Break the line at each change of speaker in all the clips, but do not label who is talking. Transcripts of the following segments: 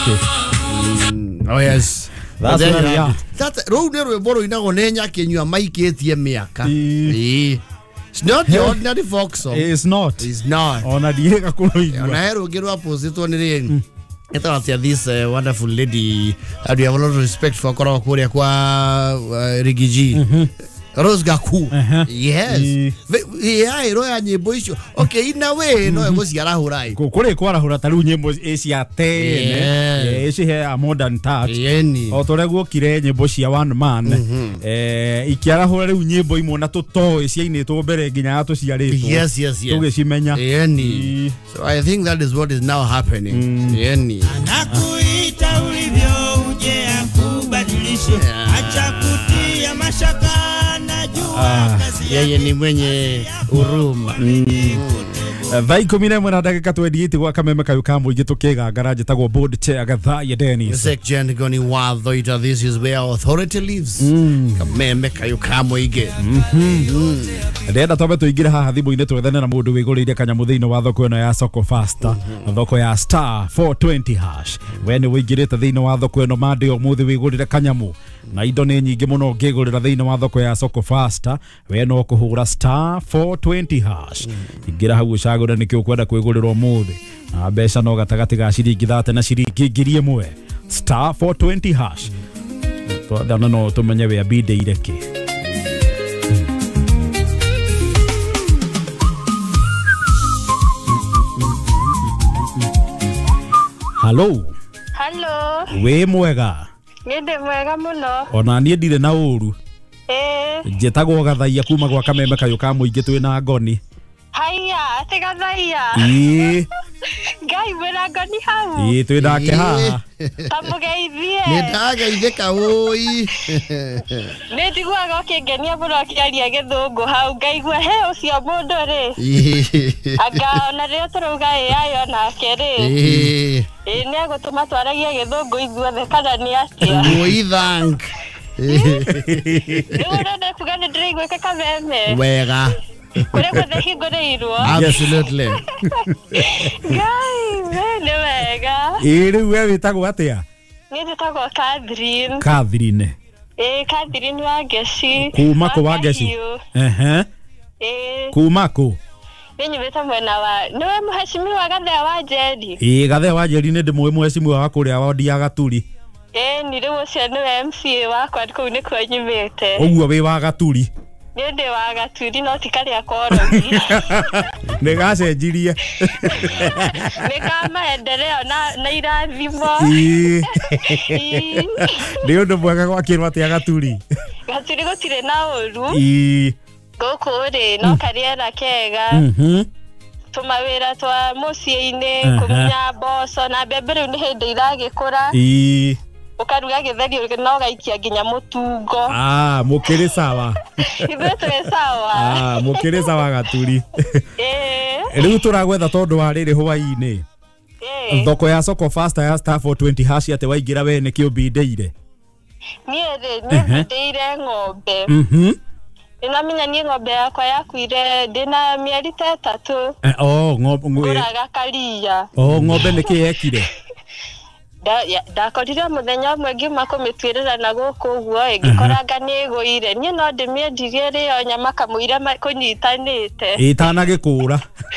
Oh yes.
That's where we are.
That road near Boro inago nenya kenyua maiketie miaka. It's not the ordinary folk song.
It's not.
It's not.
Ona diega kunoigwa.
Ona hero girwa posito ni ring. This wonderful lady, I do have a lot of respect for Korea kwa Rigiji. Rose Gaku. Yes. Yeah, roya nyimbo icio. Okay, in a way no ego ciara hurai.
Kure kwara hura taru nyimbo cia tene. Eci he a modern touch. O tore guokire nyimbo cia one man. Ikiara hura riu nyimbo imwe na tuto ciainitwo mbere nginya atuciaritwo.
Yes.
Tugicimenya.
So I think that is what is now happening.
Anakuita ulivyo uje akubadilishe. Acha kutia mashaka.
Yeye ni mwenye huruma.
Vai komine mwana dakika 28 gwa Kameme Kayuka muingi tukigangara njitagwo board chair Gathai Dennis.
Section goni watho ita, this is where authority lives. Kameme Kayuka muingi.
Ndenda tobe tuingire haha thimu-ini twethane na mundu wiguriire kanyamu thiini wa thoko ino ya Soko Faster, thoko ya star 420 hash. We ni wingirite thiini wa thoko ino mande umuthi wigurire kanyamu na indo ni nyingi muno ngigurira thiini wa thoko ya Soko Faster. We no kuhura star 420 hash. Ingira hau ucagura niki ukwenda kwigurirwo umuthi na mbeca no gatagati ga ciringi 30 na ciringi 1000 star 420 hash. Twendana no tumenye we abide ireke. Hello. We mwega.
Ngende mwega muno.
Ona nie ndire na uru. Njitagwo Gathaia kuma gwa Kameme Kayuka muingi twina ngoni.
Haya, ate Gathaia. Ngai wera ngoni hau.
Twina ke haha.
Tamugeithie.
Nĩndageithĩka oi.
Nĩnjiguaga ũkĩngenia mũno ũkĩaria gĩthũngũ hau, ngaigua he ũcio mũndũ rĩ. Anga ona rĩrĩa tũrauga AI onake rĩ. Nĩegũtũma twaragie gĩthũngũ ithuothe kana nĩ atĩa.
Muithank.
Rĩu ũrenda kuga nĩ ndĩraiguĩka Kameme.
Wega.
Kũrĩa guothe hingũrĩirwo.
Absolutely.
Ngai, nĩ wega.
Rĩu we wĩtagwo atĩa?
Niĩ njĩtagwo Catherine.
Catherine.
Catherine wa Ngeci.
Kuma kũ wa Ngeci? Kuma kũ?
Nyumĩte mwena wa nĩwe mũhecimiwa Gathea wa Njeri.
Gathea wa Njeri nĩ ndĩmũĩ mũhecimiwa wa kũrĩa wodi ya Gaturi.
Nĩ rĩu ũcio nĩwe MCA wakwa kũu nĩkuo nyumĩte.
Ũguo wĩ wa Gaturi?
Nĩ ndĩ wa Gaturi no ti karĩa korogi.
Nĩ gacenjirie.
Nĩ ka maendeleo na irathimo.
Nĩ ũndũ mwega gwakĩrwo atĩa Gaturi?
Gaturi gũtirĩ na ũru. Gũkũ rĩ no karĩera kega. Tũmawĩra twa mũciĩ-inĩ, kũmunya mboco na mbembe rĩu nĩ hĩndĩ iragĩkũra. Ukaruga gĩtheri no gaikia nginya mũtungo.
Mũkĩrĩ sawa.
Ithuĩ twĩ sawa.
Mũkĩrĩ sawa Gaturi. Rĩu tũragwetha tondũ wa rĩrĩ hwaĩ-inĩ. Thoko ya Soko Faster ya star 420 hash ate waingĩra we nĩkĩ ũmbindĩire?
Niĩ rĩ nĩmbindĩire ng'ombe. Nĩnamenya niĩ ng'ombe yakwa yakuire ndĩna mĩeri 3. Ngũraga karia.
Ng'ombe nĩkĩ yekire?
Ndakorire mũthenya ũmwe ngiuma kũmĩtuĩrĩra na gũkũ ũguo ngĩkoranga nĩ ĩgũire. Niĩ no ndĩmĩendirie rĩo nyama kamũira kũnyitanĩte.
Ĩtanagĩkũra.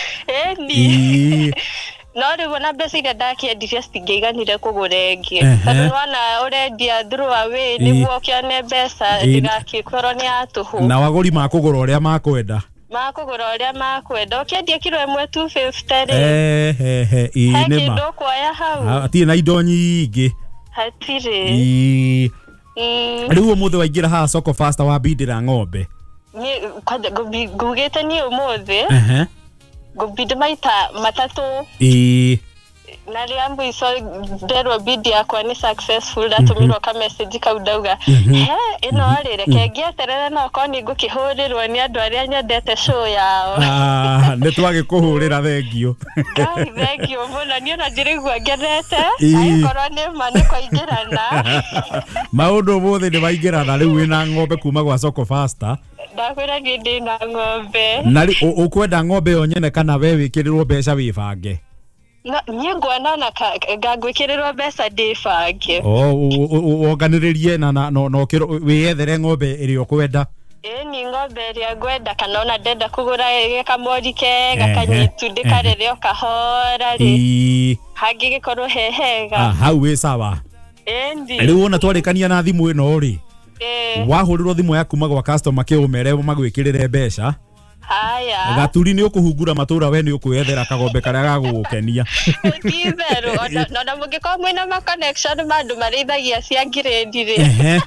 No rĩu ona mbeca iria ndakĩendirie citingĩiganire kũgũra ĩngĩ. Tondũ nĩwona ũrendia through away nĩguo ũkĩone mbeca ndĩgagĩkorwo nĩ ya tũhũ.
Na agũri makũgũra ũrĩa makwenda.
Makũgũra ũrĩa makwenda. Ũkĩendia kiro ĩmwe 250 rĩ.
He
kĩndũ kuoya hau.
Hatirĩ na indo nyingĩ.
Hatirĩ.
Rĩu ũmũthĩ waingĩra haha Soko Faster wambindĩra ng'ombe.
Ngugĩte niĩ ũmũthĩ. Ngũmbindĩ maita 3. Na rĩa mũico nderwo bid yakwa nĩ successful, ndatũmirwo ka message kau ndauga ĩno rĩ reke ngĩeterere no korwo nĩ ngũkĩhũrĩrwo nĩ andũ arĩa nyendete show yao.
Nĩ twagĩkũhũrĩra thengio.
Thengio mũno niĩ ona ndĩraigua ngenete angĩkorwo nĩ ma nĩ kwaingĩrana.
Maũndũ ũmũthĩ nĩ maingĩrana rĩu wĩna ng'ombe kuma gwa Soko Faster.
Ndakwĩra niĩ ndĩna ng'ombe.
Na ũkwenda ng'ombe yo nyene kana we wĩkĩrĩrwo mbeca wĩbange?
Nyengwana na gagwikiriro mbeca ndibange.
Oganiririe na no kiro wiyethere ng'ombe iri okwenda.
Ni ng'ombe ĩrĩa ngwenda kana ona ndenda kũgũra kamori kega kanyitu ndikarere o kahora ri hangi gikorwo hehega
hau wĩ sawa
endi
rĩu ona twarĩkania na thimũ ĩno ri wahũrĩrwo thimũ yaku magwa customer kĩũmere magwĩkĩrĩre mbeca
haya
gaturi nĩ ũkũhungura matũra we nĩ ũkwethera kagombe karĩa gagũgũkenia
tibero ona mũngĩkorwo mwĩna ma connection mandu marithagia cia grade ri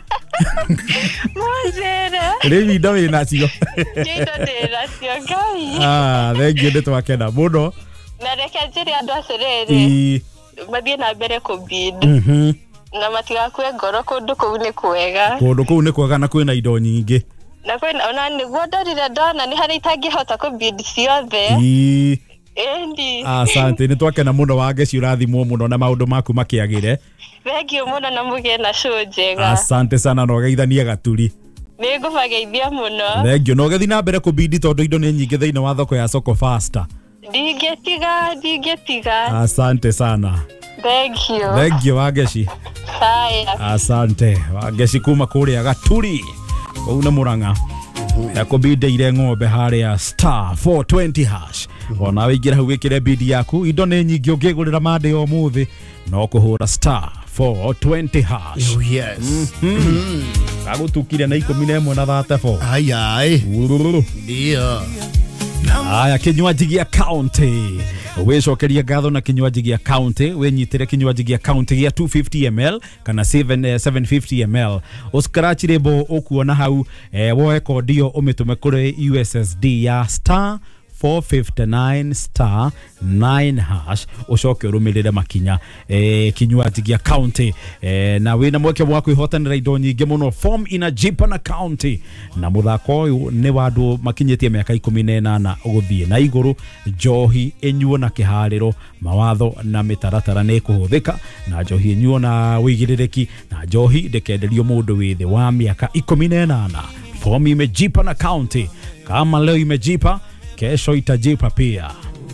Mozere.
Rĩu indo wĩna cio.
Indo ndĩna cio ngai.
Thengiũ nĩ twakena mũno.
Na reke njĩre andũ acirĩrĩ. Mathiĩ na mbere kũbid. Na matigakue ngoro kũndũ kũu nĩ kwega.
Kũndũ kũu nĩ kwega na kwĩna indo nyingĩ.
Na kwĩna ona nĩguo ndorire ndona nĩ harĩa itangĩhota kũbid ciothe. Endi.
Asante nĩ twakena mũno Wangeci ũrathimwo mũno na maũndũ maku makĩagĩre.
Thengiũ mũno na mũgĩe na show njega.
Asante sana no geithanie gaturi.
Nĩ ngũbageithia mũno.
Thengiũ no gethi na mbere kũbidi tondũ indo nĩ nyingĩ thĩinĩ wa thoko ya Soko Faster.
Ndingĩtiga.
Asante sana. Thengiũ Wangeci.
Haya.
Asante Wangeci kuma kũrĩa gaturi. Ũu nĩ Mũrang'a. Yakũbindeire ng'ombe harĩa star 420 hash. Ona wĩingĩra hau wĩkĩre bidi yaku indo nĩ nyingĩ ũngĩgũrĩra mande o mũthĩ no kũhũra star 420 hash.
Oh yes.
Agũtukire na 11 na 34.
Ai. Ndio.
Aya kinywaji gĩa county wĩcokeria ngatho na kinywaji gĩa county wĩnyitĩre kinywaji gĩa county gĩa 250 ml kana 750 ml scratch rebo ũkuona hau woe kodio ũmĩtume kũrĩ USSD ya star 459 star 9 hash ucoke urumirire makinya kinywaji gĩa county na wina mweke wa kwihotanira indo nyingi muno form ina Jipana County na muthako uyu ni wandu makinyitie miaka 18 guthie na iguru njohi enyuo na kihariro mawatho na mitaratara ni kuhuthika na njohi enyuo na wigiririki na njohi ndekenderio mundu withi wa miaka 18 form imejipa na county kama leo imejipa kesho itajipa pia.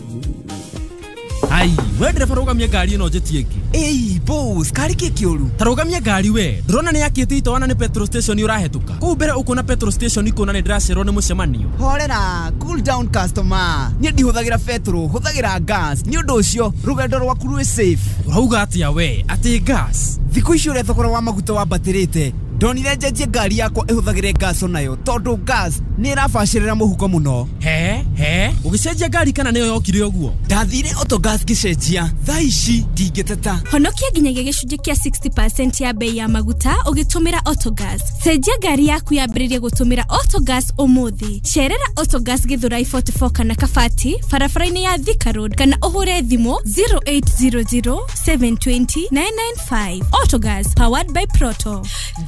Ai, we dereva rogamia gari ino jetieki.
Ei, boss, kari kĩũru.
Tarogamia gari we. Drona ni yakĩte itoana ni petrol station urahetuka. Kũu mbere ukona petrol station ikona ni ndĩracerwo nĩ mũcemanio.
Horera, cool down customer. Niĩ ndihũthagĩra petrol, hũthagĩra gas. Nĩ ũndũ ũcio, rũgendo rwaku rwĩ safe.
Urauga atĩa we? Atĩ gas.
Thikũ ici ũrĩa thogora wa maguta wambatĩrĩte. Ndonire njenjie ngari yakwa ĩhũthagĩre gas onayo tondũ gas nĩ ĩrabacĩrĩra mũhuko mũno.
He? Ũgĩcenjia ngari kana nĩyo yokire ũguo?
Ndathire autogas gĩcenjia. Thaa ici ndingĩteta.
Honokia nginyagia gĩcunjĩ kĩa 60% ya bei ya maguta ũgĩtũmĩra autogas. Cenjia ngari yaku yambĩrĩrie gũtũmĩra autogas ũmũthĩ. Cerera autogas Githurai 44 kana Kabati barabara-inĩ ya Thika Road kana ũhũre thimũ 0800 720 995. Autogas powered by Proto.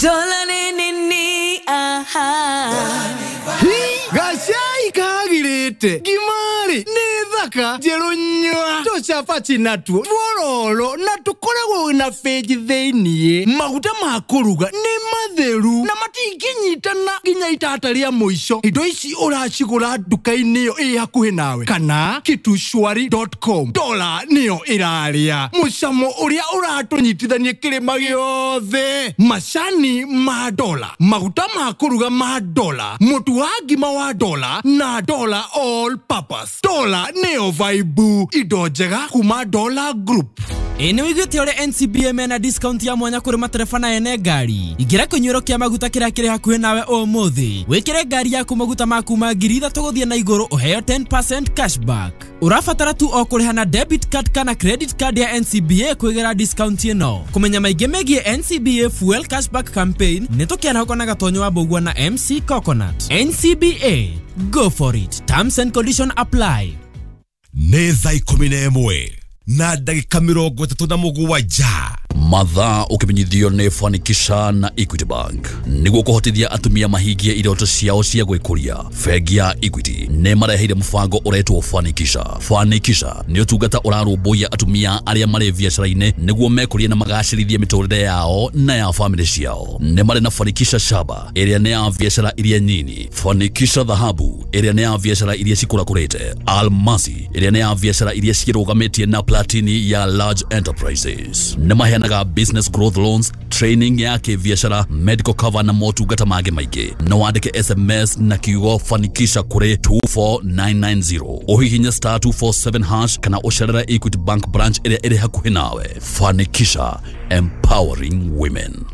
Gacai kagirite gimari nĩ thaka njerunywa tũcabaci natuo bororo na tũkoragwo na feji thĩiniĩ maguta ma kũruga nĩ matheru na matingĩnyitana nginya itata rĩa mũico indo ici ũracigũra nduka-inĩ ĩyo ĩ hakuhĩ nawe kana kitushwari.com dola nĩyo ĩrarĩa mũcamo ũrĩa ũratũnyitithania kĩrĩma gĩothe macani ma dola maguta ma kũruga ma dola mũtu wa ngima wa dola na dola all purpose dola neo vibe indo njega kuma Dola Group.
Nĩ wĩiguĩte ũrĩa NCBA mena discount ya mwanya kũrĩ matereba na ene ngari. Ingĩra kĩnyuĩro kĩa maguta kĩrĩa kĩrĩ hakuhĩ nawe ũmũthĩ. Wĩkĩre ngari yaku maguta maku ma 3,000 gũthiĩ na igũrũ ũheo 10% cashback. Ũrabatara tu o kũrĩha na debit card kana credit card ya NCBA kwĩgera discount ĩno. Kũmenya maingĩ megiĩ NCBA fuel cashback campaign nĩ tũkĩara hako na gatonyo wa Mbũgua na MC Coconut. NCBA, go for it. Terms and condition apply.
Nĩ thaa 11 na ndagĩka 37 mathaa ukimenyithio ni Fanikisha na Equity Bank niguo kuhotithia atumia mahingie iroto ciao cia gwikuria. Bengi ya Equity ne mareheire mubango uretwo Fanikisha. Fanikisha ni utungata urarumbuia atumia aria mari biacara-ine niguo mekurie na magacirithie miturire yao na ya family ciao. Ne mari na Fanikisha Shaba iria ne ya biacara iria nyini, Fanikisha Dhahabu iria ne ya biacara iria cikurakurite, Almasi iria ne ya biacara iria cirugametie na Platini ya large enterprises. Ne maheanaga business growth loans, training ya kibiashara, medical cover na motungata mangĩ maingĩ. No wandike SMS na kiugo Fanikisha kuri 24990 uhihinya *247# kana ucerere Equity Bank branch iria iri hakuhi nawe. Fanikisha, empowering women.